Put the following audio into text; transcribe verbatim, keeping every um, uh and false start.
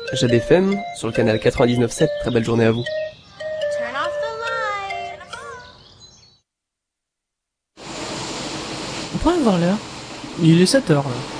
Jade F M, sur le canal quatre-vingt-dix-neuf sept, très belle journée à vous. Turn off the light. On pourrait voir l'heure. Il est sept heures là.